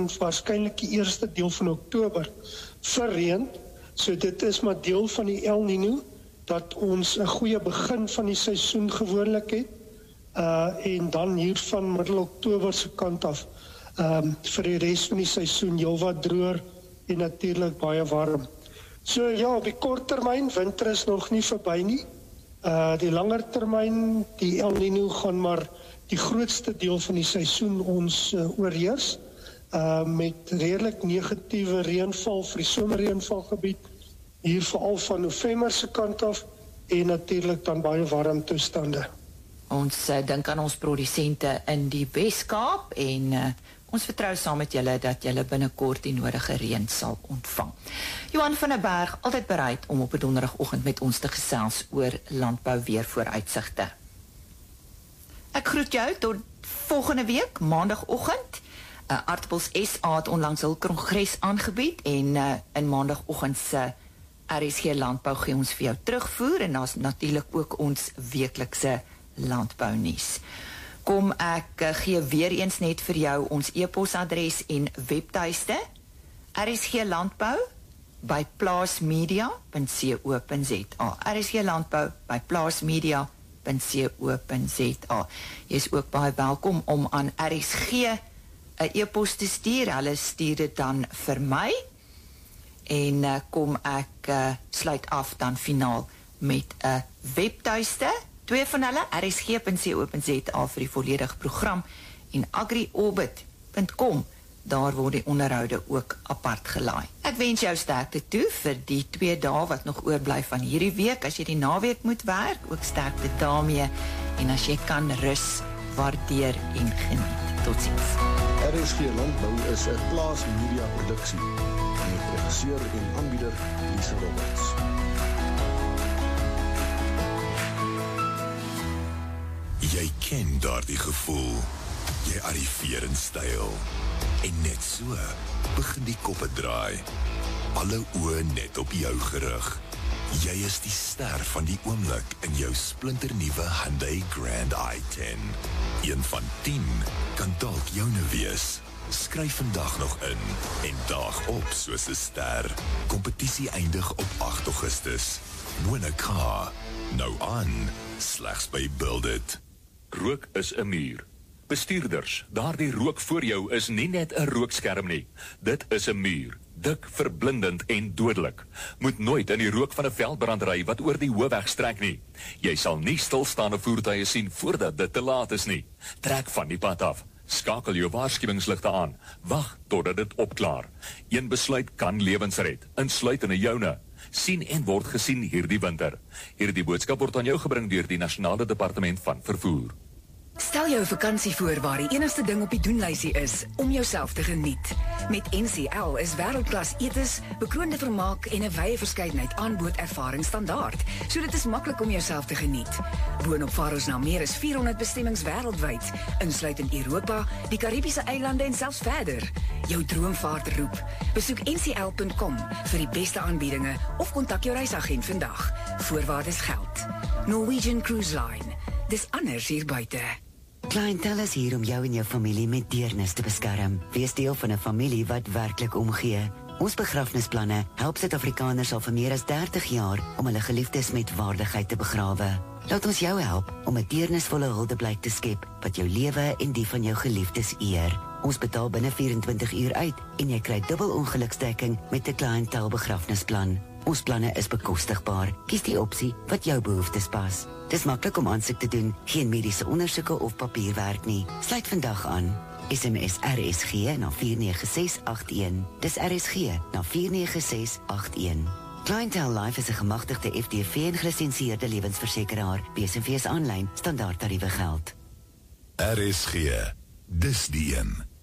en waarskynlik die eerste deel van Oktober vir reën. So dit is maar deel van die El Niño, dat ons 'n goeie begin van die seisoen gewoonlik het, en dan hier van middel Oktober se kant af, vir die res van die seisoen heelwat droër en natuurlik baie warm. So ja, op die kort termyn, winter is nog nie verby nie. Die langer termyn, die El Niño gaan maar die grootste deel van die seisoen ons oorheers, met redelik negatiewe reënval vir die somerreënvalgebied, hier veral van November se kant af, en natuurlik dan baie warm toestande. Ons dink aan ons produsente in die Weskaap en ons vertrou saam met julle dat julle binnekort die nodige reën sal ontvang. Johan van der Berg, altyd bereid om op 'n donderdagoggend met ons te gesels oor landbou weervooruitsigte. Ek groet jou tot volgende week, maandagoggend. Aartappels SA het onlangs hul kongres aangebied en in maandagoggend se RSG Landbou gee ons vir jou terugvoer en daar's natuurlik ook ons weeklikse landbounuus. Kom ek gee weer eens net vir jou ons e-posadres en webtuiste rsglandbou@plaasmedia.co.za rsglandbou@plaasmedia.co.za. Jy is ook baie welkom om aan RSG 'n e-pos te stuur. Hulle stuur dit dan vir my en kom ek sluit af dan finaal met 'n webtuiste. 2 van hulle, rsg.co.za vir die volledige program en agriorbit.com, daar word die onderhoude ook apart gelaai. Ek wens jou sterkte toe vir die 2 dae wat nog oorbly van hierdie week. As jy die naweek moet werk, ook sterkte daarmee. En as jy kan rus, waardeer en geniet. Totsiens. RSG Landbou is 'n Plaas Media produksie met regisseur en aanbieder Lise Roberts. Jy ken daardie gevoel. Jy arriveer in styl. En net so begin die koppe draai. Alle oë net op jou gerig. Jy is die ster van die oomblik in jou splinternuwe Hyundai Grand i10. Een van 10 kan dalk joune wees. Skryf vandag nog in en daag op soos 'n ster. Kompetisie eindig op 8 Augustus. Win 'n car. Nou aan, slegs by Build It. Rook is 'n muur. Bestuurders, daardie rook voor jou is nie net 'n rookskerm nie. Dit is 'n muur, dik, verblindend en dodelik. Moet nooit in die rook van 'n veldbrand ry wat oor die hoofweg strek nie. Jy sal nie stilstaande voertuie sien voordat dit te laat is nie. Trek van die pad af. Skakel jou waarskuwingsligte aan. Wag totdat dit opklaar. Een besluit kan lewens red, insluitende joune. Sien en word gesien hierdie winter. Hierdie boodskap word aan jou gebring deur die Nasionale Departement van Vervoer. Stel jou vakansie voor waar die enigste ding op die doenlysie is om jouself te geniet. Met NCL is wêreldklas etes, bekroonde vermaak en 'n wye verskeidenheid aanbod ervaring standaard. So dit is maklik om jouself te geniet. Boonop vaar ons na meer as 400 bestemmings wêreldwyd, insluitend Europa, die Karibiese eilande en selfs verder. Jou droomvaart roep. Besoek ncl.com vir die beste aanbiedinge of kontak jou reisagent vandag. Voorwaardes geld. Norwegian Cruise Line. Dis anders hier buite. Clientele is hier om jou en jou familie met deernis te beskerm. Wees deel van 'n familie wat werklik omgee. Ons begrafnisplanne help Suid-Afrikaners al vir meer as 30 jaar om hulle geliefdes met waardigheid te begrawe. Laat ons jou help om 'n deernisvolle huldeblyk te skep wat jou lewe en die van jou geliefdes eer. Ons betaal binne 24 uur uit en jy kry dubbel ongeluksdekking met 'n clientele begrafnisplan. Ons planne is bekostigbaar. Kies die opsie wat jou behoeftes pas. Dis maklik om aansoek te doen, geen mediese ondersoeke of papierwerk nie. Sluit vandag aan. SMS RSG na 49681. Dis RSG na 49681. Clientele Life is 'n gemagtigde FDV en gelisensieerde lewensversekeraar. BSV is aanlyn, standaard tariewe geld. RSG, dis die een.